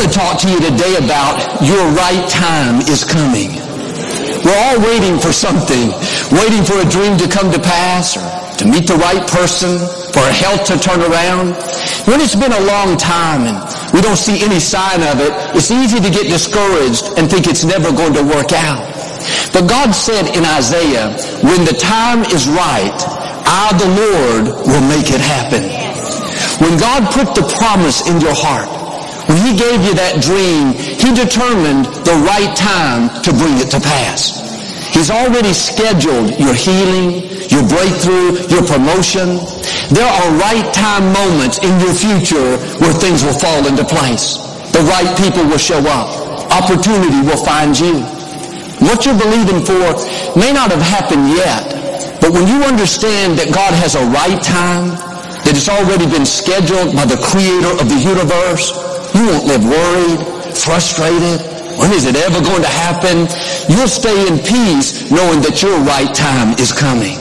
want to talk to you today about your right time is coming. We're all waiting for something, waiting for a dream to come to pass, or to meet the right person, for health to turn around. When it's been a long time and we don't see any sign of it, it's easy to get discouraged and think it's never going to work out. But God said in Isaiah, when the time is right, I, the Lord, will make it happen. When God put the promise in your heart, when He gave you that dream, He determined the right time to bring it to pass. He's already scheduled your healing, your breakthrough, your promotion. There are right time moments in your future where things will fall into place. The right people will show up. Opportunity will find you. What you're believing for may not have happened yet, but when you understand that God has a right time, that it's already been scheduled by the Creator of the universe, you won't live worried, frustrated. When is it ever going to happen? You'll stay in peace knowing that your right time is coming.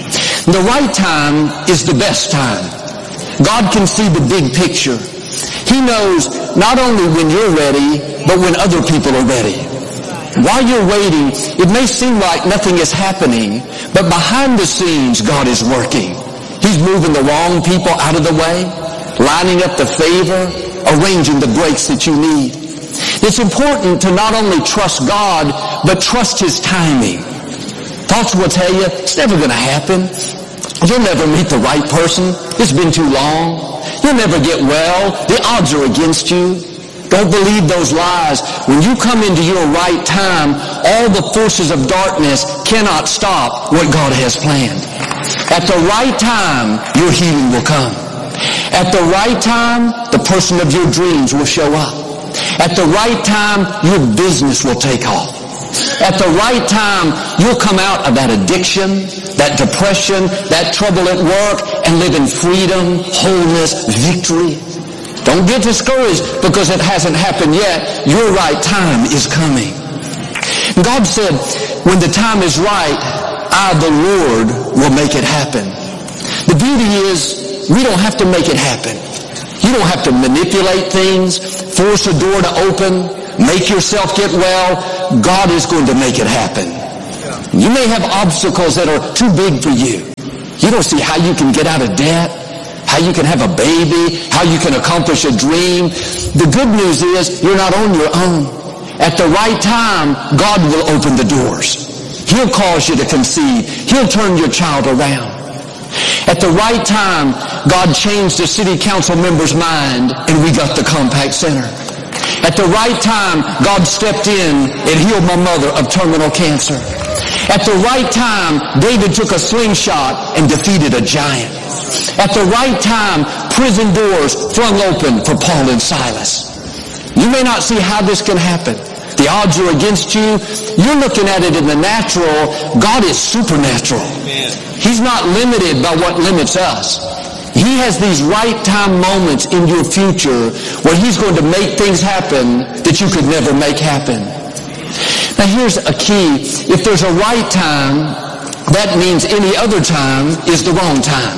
The right time is the best time. God can see the big picture. He knows not only when you're ready, but when other people are ready. While you're waiting, it may seem like nothing is happening, but behind the scenes, God is working. He's moving the wrong people out of the way, lining up the favor, arranging the breaks that you need. It's important to not only trust God, but trust His timing. Thoughts will tell you, it's never going to happen. You'll never meet the right person. It's been too long. You'll never get well. The odds are against you. Don't believe those lies. When you come into your right time, all the forces of darkness cannot stop what God has planned. At the right time, your healing will come. At the right time, the person of your dreams will show up. At the right time, your business will take off. At the right time, you'll come out of that addiction, that depression, that trouble at work, and live in freedom, wholeness, victory. Don't get discouraged because it hasn't happened yet. Your right time is coming. God said, when the time is right, I, the Lord, will make it happen. The beauty is, we don't have to make it happen. You don't have to manipulate things, force a door to open, make yourself get well. God is going to make it happen. You may have obstacles that are too big for you. You don't see how you can get out of debt, how you can have a baby, how you can accomplish a dream. The good news is you're not on your own. At the right time, God will open the doors. He'll cause you to conceive. He'll turn your child around. At the right time, God changed the city council member's mind and we got the Compaq Center. At the right time, God stepped in and healed my mother of terminal cancer. At the right time, David took a slingshot and defeated a giant. At the right time, prison doors flung open for Paul and Silas. You may not see how this can happen. The odds are against you. You're looking at it in the natural. God is supernatural. He's not limited by what limits us. He has these right time moments in your future where He's going to make things happen that you could never make happen. Now here's a key. If there's a right time, that means any other time is the wrong time.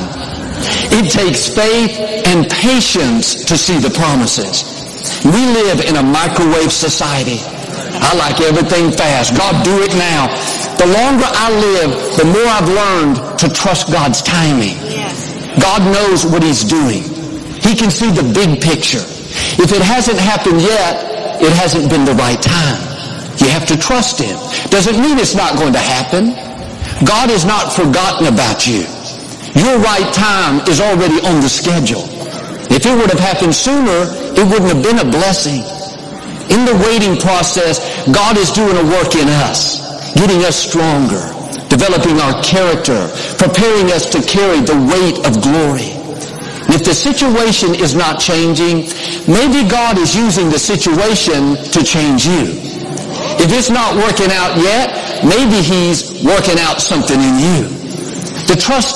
It takes faith and patience to see the promises. We live in a microwave society. I like everything fast. God, do it now. The longer I live, the more I've learned to trust God's timing. God knows what He's doing. He can see the big picture. If it hasn't happened yet, it hasn't been the right time. You have to trust Him. Doesn't mean it's not going to happen. God has not forgotten about you. Your right time is already on the schedule. If it would have happened sooner, it wouldn't have been a blessing. In the waiting process, God is doing a work in us, getting us stronger, developing our character, preparing us to carry the weight of glory. If the situation is not changing, maybe God is using the situation to change you. If it's not working out yet, maybe He's working out something in you. The test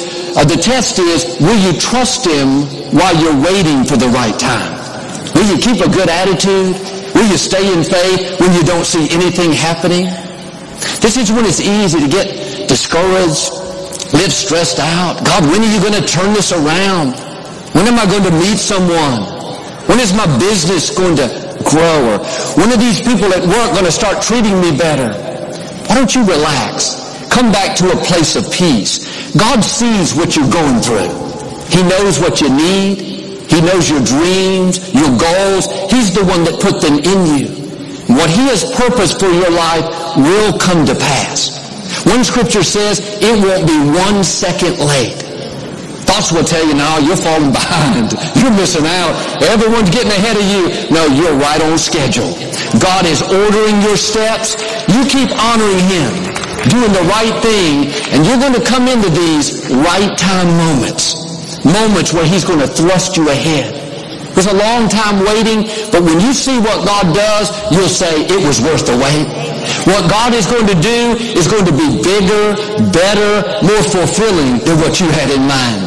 is, will you trust Him while you're waiting for the right time? Will you keep a good attitude? Will you stay in faith when you don't see anything happening? This is when it's easy to get discouraged, live stressed out. God, when are you going to turn this around? When am I going to meet someone? When is my business going to grow? Or when are these people at work going to start treating me better? Why don't you relax? Come back to a place of peace. God sees what you're going through. He knows what you need. He knows your dreams, your goals. He's the one that put them in you. What He has purposed for your life will come to pass. One scripture says it won't be 1 second late. Thoughts will tell you, no, you're falling behind. You're missing out. Everyone's getting ahead of you. No, you're right on schedule. God is ordering your steps. You keep honoring Him, doing the right thing, and you're going to come into these right time moments. Moments where He's going to thrust you ahead. There's a long time waiting, but when you see what God does, you'll say it was worth the wait. What God is going to do is going to be bigger, better, more fulfilling than what you had in mind.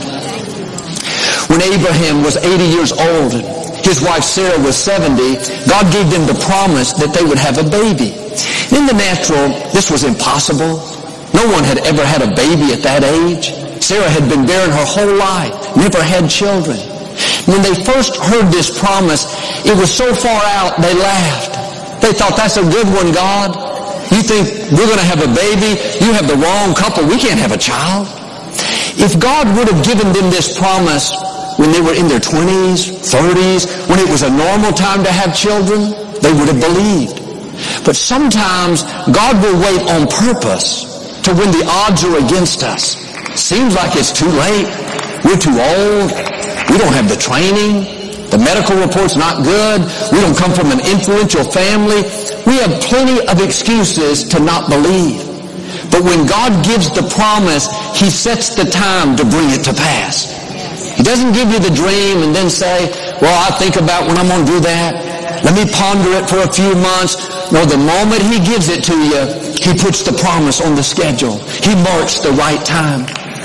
When Abraham was 80 years old, his wife Sarah was 70, God gave them the promise that they would have a baby. In the natural, this was impossible. No one had ever had a baby at that age. Sarah had been barren her whole life, never had children. When they first heard this promise, it was so far out, they laughed. They thought, that's a good one, God. You think we're going to have a baby? You have the wrong couple. We can't have a child. If God would have given them this promise when they were in their 20s, 30s, when it was a normal time to have children, they would have believed. But sometimes God will wait on purpose to when the odds are against us. Seems like it's too late. We're too old. We don't have the training. The medical report's not good. We don't come from an influential family. We have plenty of excuses to not believe. But when God gives the promise, He sets the time to bring it to pass. He doesn't give you the dream and then say, well, I'll think about when I'm going to do that. Let me ponder it for a few months. No, the moment He gives it to you, He puts the promise on the schedule. He marks the right time.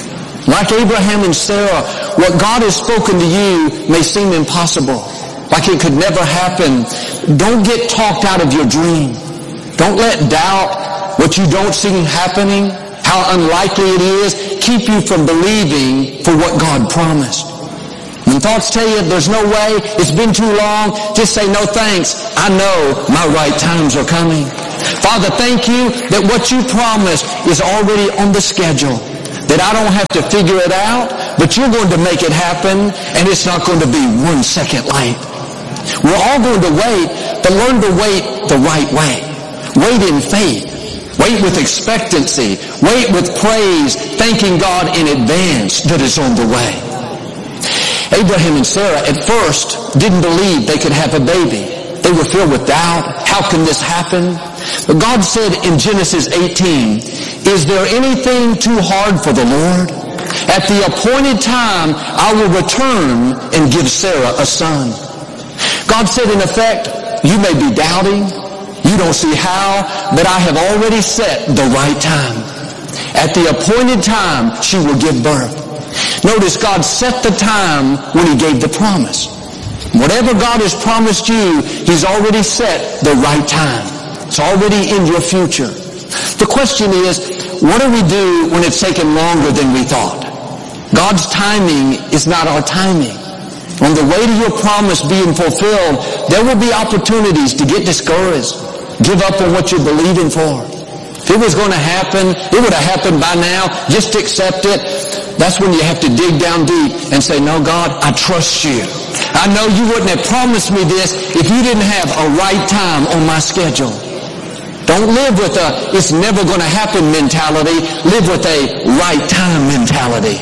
Like Abraham and Sarah, what God has spoken to you may seem impossible, like it could never happen. Don't get talked out of your dream. Don't let doubt, what you don't see happening, how unlikely it is, keep you from believing for what God promised. When thoughts tell you there's no way, it's been too long, just say, no thanks. I know my right times are coming. Father, thank you that what you promised is already on the schedule. That I don't have to figure it out, but you're going to make it happen, and it's not going to be 1 second late. We're all going to wait, but learn to wait the right way. Wait in faith. Wait with expectancy. Wait with praise, thanking God in advance that it's on the way. Abraham and Sarah at first didn't believe they could have a baby. They were filled with doubt. How can this happen? But God said in Genesis 18, is there anything too hard for the Lord? At the appointed time, I will return and give Sarah a son. God said, in effect, you may be doubting. You don't see how, but I have already set the right time. At the appointed time, she will give birth. Notice God set the time when He gave the promise. Whatever God has promised you, He's already set the right time. It's already in your future. The question is, what do we do when it's taken longer than we thought? God's timing is not our timing. On the way to your promise being fulfilled, there will be opportunities to get discouraged, give up on what you're believing for. If it was going to happen, it would have happened by now. Just accept it. That's when you have to dig down deep and say, no, God, I trust you. I know you wouldn't have promised me this if you didn't have a right time on my schedule. Don't live with a it's never going to happen mentality. Live with a right time mentality.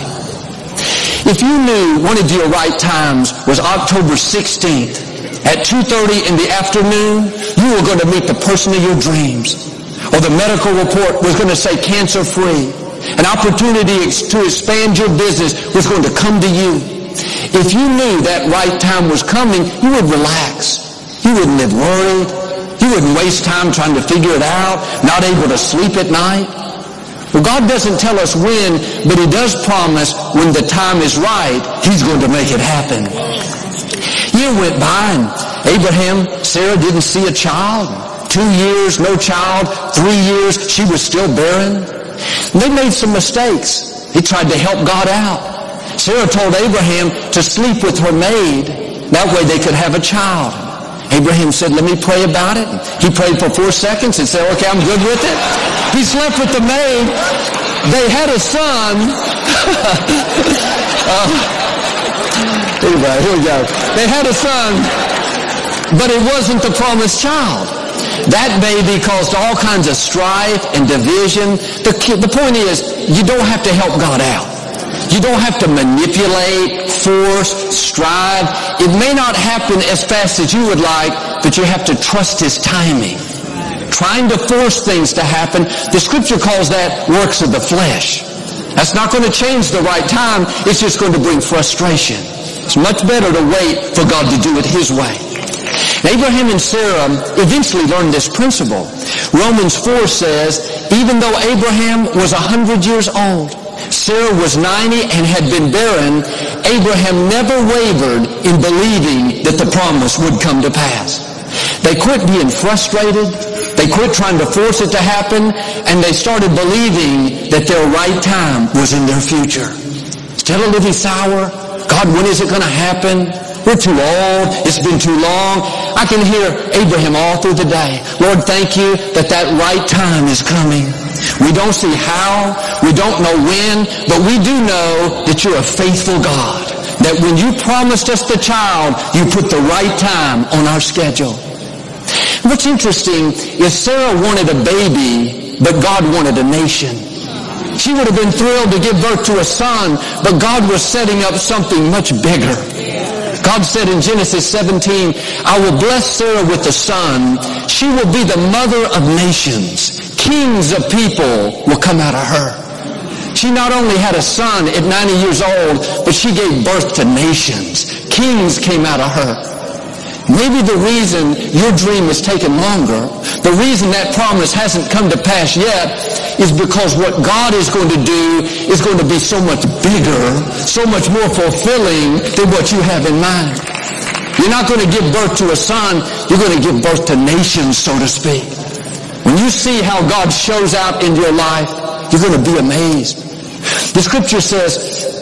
If you knew one of your right times was October 16th at 2:30 in the afternoon, you were going to meet the person of your dreams. Or the medical report was going to say cancer-free. An opportunity to expand your business was going to come to you. If you knew that right time was coming, you would relax. You wouldn't live worried. You wouldn't waste time trying to figure it out, not able to sleep at night. Well, God doesn't tell us when, but He does promise when the time is right, He's going to make it happen. Year went by and Abraham, Sarah didn't see a child. 2 years, no child. 3 years, she was still barren. They made some mistakes. He tried to help God out. Sarah told Abraham to sleep with her maid. That way they could have a child. Abraham said, let me pray about it. He prayed for 4 seconds and said, okay, I'm good with it. He slept with the maid. They had a son. Anyway, here we go. They had a son, but it wasn't the promised child. That baby caused all kinds of strife and division. The point is, you don't have to help God out. You don't have to manipulate, force, strive. It may not happen as fast as you would like, but you have to trust His timing. Trying to force things to happen, the Scripture calls that works of the flesh. That's not going to change the right time. It's just going to bring frustration. It's much better to wait for God to do it His way. Abraham and Sarah eventually learned this principle. Romans 4 says, even though Abraham was 100 years old, Sarah was 90 and had been barren, Abraham never wavered in believing that the promise would come to pass. They quit being frustrated. They quit trying to force it to happen, and they started believing that their right time was in their future. Instead of living sour, God, when is it going to happen? We're too old. It's been too long. I can hear Abraham all through the day. Lord, thank you that right time is coming. We don't see how, we don't know when, but we do know that you're a faithful God. That when you promised us the child, you put the right time on our schedule. What's interesting is Sarah wanted a baby, but God wanted a nation. She would have been thrilled to give birth to a son, but God was setting up something much bigger. God said in Genesis 17, I will bless Sarah with a son. She will be the mother of nations. Kings of people will come out of her. She not only had a son at 90 years old, but she gave birth to nations. Kings came out of her. Maybe the reason your dream has taken longer, the reason that promise hasn't come to pass yet, is because what God is going to do is going to be so much bigger, so much more fulfilling than what you have in mind. You're not going to give birth to a son, you're going to give birth to nations, so to speak. When you see how God shows out in your life, you're going to be amazed. The Scripture says,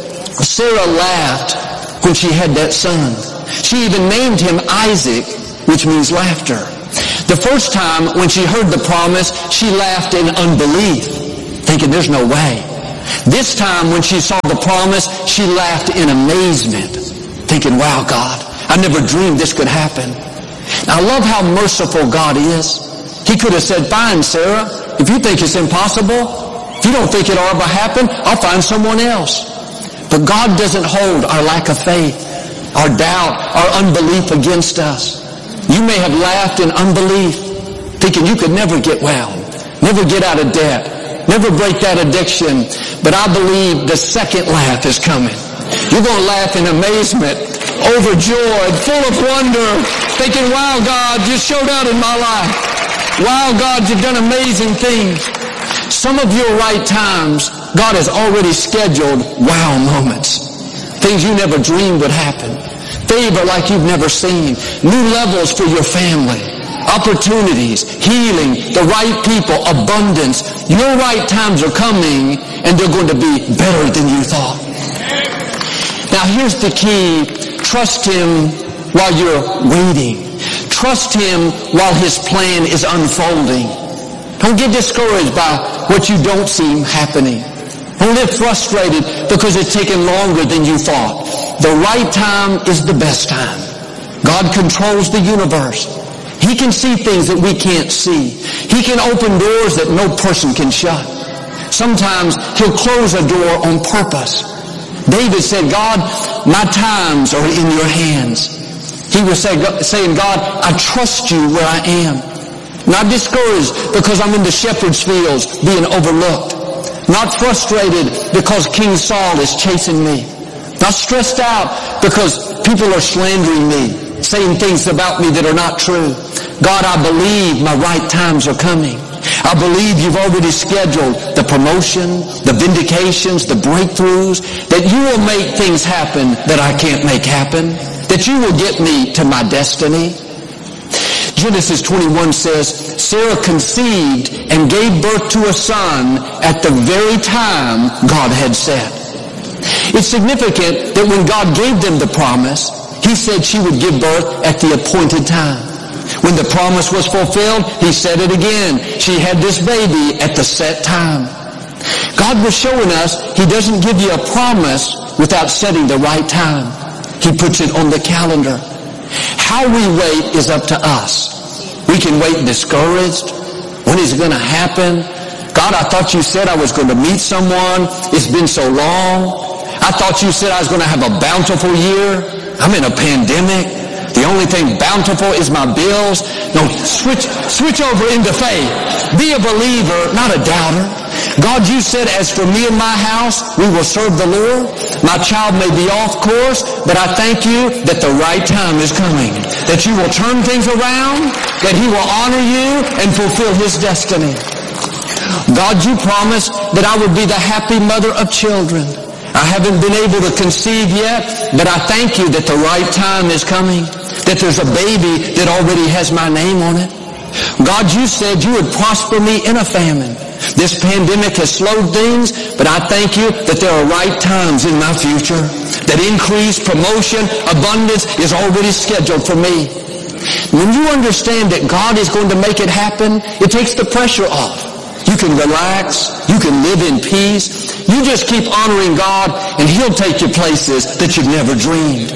Sarah laughed when she had that son. She even named him Isaac, which means laughter. The first time when she heard the promise, she laughed in unbelief, thinking there's no way. This time when she saw the promise, she laughed in amazement, thinking, wow, God, I never dreamed this could happen. Now, I love how merciful God is. He could have said, fine, Sarah, if you think it's impossible, if you don't think it'll ever happen, I'll find someone else. But God doesn't hold our lack of faith, our doubt, our unbelief against us. You may have laughed in unbelief, thinking you could never get well, never get out of debt, never break that addiction. But I believe the second laugh is coming. You're going to laugh in amazement, overjoyed, full of wonder, thinking, wow, God, you showed out in my life. Wow, God, you've done amazing things. Some of your right times, God has already scheduled wow moments. Things you never dreamed would happen. Favor like you've never seen. New levels for your family. Opportunities, healing, the right people, abundance. Your right times are coming, and they're going to be better than you thought. Now here's the key. Trust Him while you're waiting. Trust Him while His plan is unfolding. Don't get discouraged by what you don't see happening. Don't live frustrated because it's taken longer than you thought. The right time is the best time. God controls the universe. He can see things that we can't see. He can open doors that no person can shut. Sometimes He'll close a door on purpose. David said, God, my times are in your hands. He was saying, God, I trust you where I am. Not discouraged because I'm in the shepherd's fields being overlooked. Not frustrated because King Saul is chasing me. Not stressed out because people are slandering me, saying things about me that are not true. God, I believe my right times are coming. I believe you've already scheduled the promotion, the vindications, the breakthroughs, that you will make things happen that I can't make happen, that you will get me to my destiny. Genesis 21 says, Sarah conceived and gave birth to a son at the very time God had said. It's significant that when God gave them the promise, He said she would give birth at the appointed time. When the promise was fulfilled, he said it again. She had this baby at the set time. God was showing us he doesn't give you a promise without setting the right time. He puts it on the calendar. How we wait is up to us. We can wait discouraged. When is it going to happen? God, I thought you said I was going to meet someone. It's been so long. I thought you said I was going to have a bountiful year. I'm in a pandemic. The only thing bountiful is my bills. No, switch over into faith. Be a believer, not a doubter. God, you said, as for me and my house, we will serve the Lord. My child may be off course, but I thank you that the right time is coming. That you will turn things around, that he will honor you and fulfill his destiny. God, you promised that I would be the happy mother of children. I haven't been able to conceive yet, but I thank you that the right time is coming. That there's a baby that already has my name on it. God, you said you would prosper me in a famine. This pandemic has slowed things, but I thank you that there are right times in my future. That increase, promotion, abundance is already scheduled for me. When you understand that God is going to make it happen, it takes the pressure off. You can relax. You can live in peace. You just keep honoring God, and he'll take you places that you've never dreamed.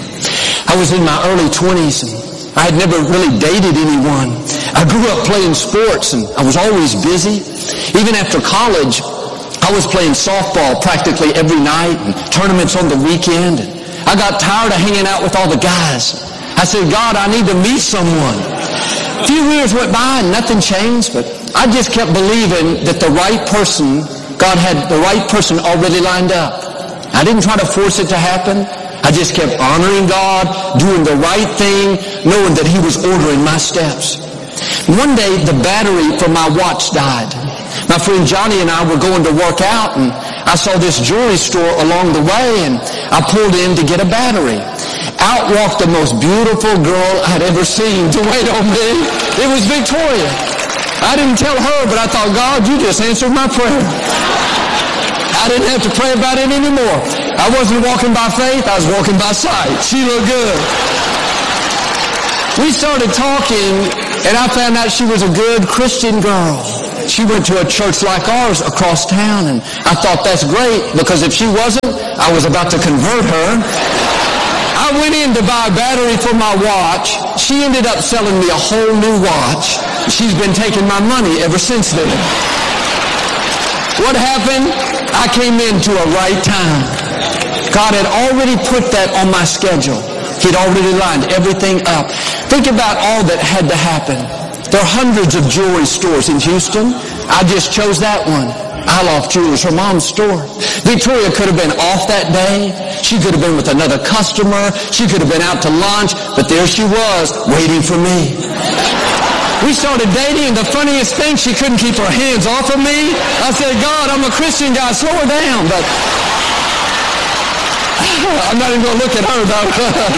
I was in my early 20s, and I had never really dated anyone. I grew up playing sports, and I was always busy. Even after college, I was playing softball practically every night, and tournaments on the weekend. And I got tired of hanging out with all the guys. I said, God, I need to meet someone. A few years went by, and nothing changed, but I just kept believing that the right person, God had the right person already lined up. I didn't try to force it to happen. I just kept honoring God, doing the right thing, knowing that he was ordering my steps. One day, the battery from my watch died. My friend Johnny and I were going to work out, and I saw this jewelry store along the way, and I pulled in to get a battery. Out walked the most beautiful girl I'd ever seen to wait on me. It was Victoria. I didn't tell her, but I thought, God, you just answered my prayer. I didn't have to pray about it anymore. I wasn't walking by faith, I was walking by sight. She looked good. We started talking, and I found out she was a good Christian girl. She went to a church like ours across town, and I thought that's great, because if she wasn't, I was about to convert her. I went in to buy a battery for my watch. She ended up selling me a whole new watch. She's been taking my money ever since then. What happened? I came into a right time. God had already put that on my schedule. He'd already lined everything up. Think about all that had to happen. There are hundreds of jewelry stores in Houston. I just chose that one. Iloff Jewelers, her mom's store. Victoria could have been off that day. She could have been with another customer. She could have been out to lunch. But there she was, waiting for me. We started dating, and the funniest thing, she couldn't keep her hands off of me. I said, God, I'm a Christian guy, slow her down. But I'm not even going to look at her, though.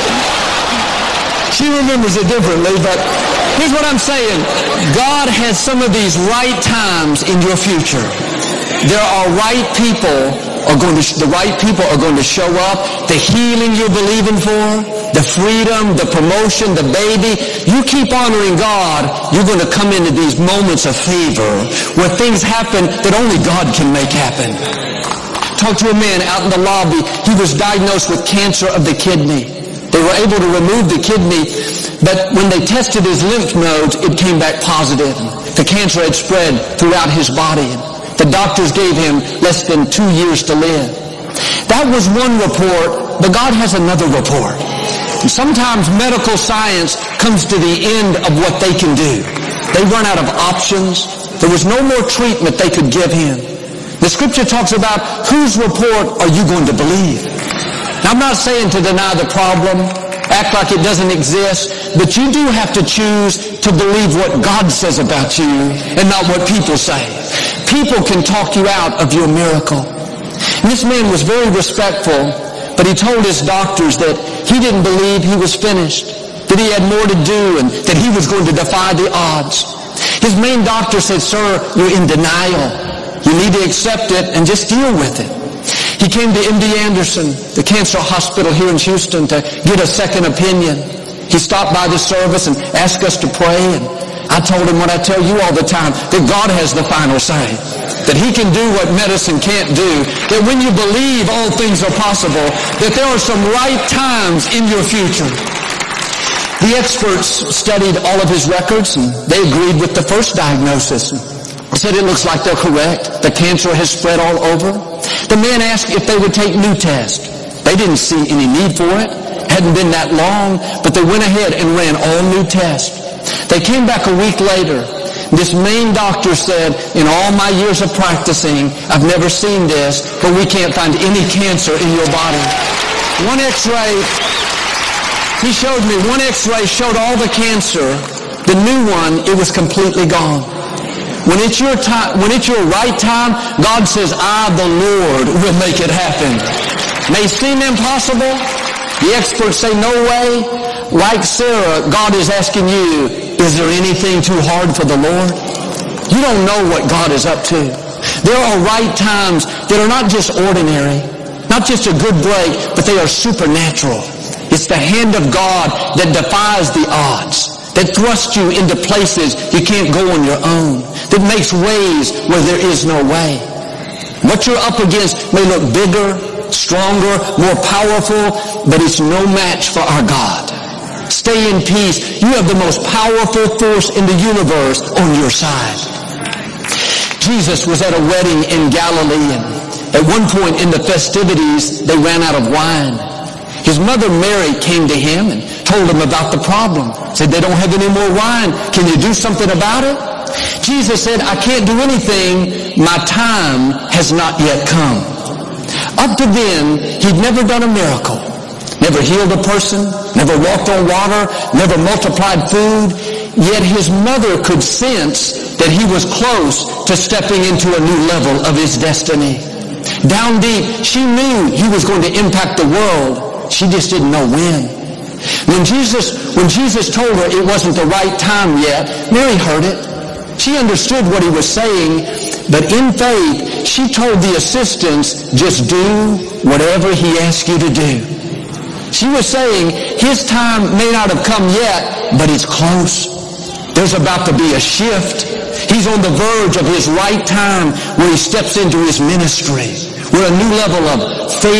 She remembers it differently, but here's what I'm saying. God has some of these right times in your future. There are right people the right people are going to show up. The healing you're believing for, the freedom, the promotion, the baby. You keep honoring God, you're going to come into these moments of favor where things happen that only God can make happen. Talked to a man out in the lobby. He was diagnosed with cancer of the kidney. They were able to remove the kidney, but when they tested his lymph nodes, it came back positive. The cancer had spread throughout his body. The doctors gave him less than 2 years to live. That was one report, but God has another report. And sometimes medical science comes to the end of what they can do. They run out of options. There was no more treatment they could give him. The scripture talks about whose report are you going to believe? Now, I'm not saying to deny the problem, act like it doesn't exist, but you do have to choose to believe what God says about you and not what people say. People can talk you out of your miracle. And this man was very respectful, but he told his doctors that he didn't believe he was finished, that he had more to do, and that he was going to defy the odds. His main doctor said, sir, you're in denial. You need to accept it and just deal with it. He came to MD Anderson, the cancer hospital here in Houston, to get a second opinion. He stopped by the service and asked us to pray, and I told him what I tell you all the time, that God has the final say, that He can do what medicine can't do, that when you believe all things are possible, that there are some right times in your future. The experts studied all of his records, and they agreed with the first diagnosis. Said it looks like they're correct. The cancer has spread all over. The man asked if they would take new tests. They didn't see any need for it. Hadn't been that long, but they went ahead and ran all new tests. They came back a week later. This main doctor said, in all my years of practicing, I've never seen this, but we can't find any cancer in your body. One x-ray, he showed me, one x-ray showed all the cancer. The new one, it was completely gone. When it's your time, when it's your right time, God says, I, the Lord, will make it happen. May seem impossible. The experts say, no way. Like Sarah, God is asking you, is there anything too hard for the Lord? You don't know what God is up to. There are right times that are not just ordinary, not just a good break, but they are supernatural. It's the hand of God that defies the odds, that thrusts you into places you can't go on your own, that makes ways where there is no way. What you're up against may look bigger, stronger, more powerful, but it's no match for our God. Stay in peace. You have the most powerful force in the universe on your side. Jesus was at a wedding in Galilee, and at one point in the festivities, they ran out of wine. His mother Mary came to him and told him about the problem. Said, they don't have any more wine. Can you do something about it? Jesus said, I can't do anything. My time has not yet come. Up to then, he'd never done a miracle. Never healed a person, never walked on water, never multiplied food. Yet his mother could sense that he was close to stepping into a new level of his destiny. Down deep, she knew he was going to impact the world. She just didn't know when. When Jesus told her it wasn't the right time yet, Mary heard it. She understood what he was saying, but in faith, she told the assistants, just do whatever he asks you to do. She was saying, his time may not have come yet, but it's close. There's about to be a shift. He's on the verge of his right time where he steps into his ministry, where a new level of faith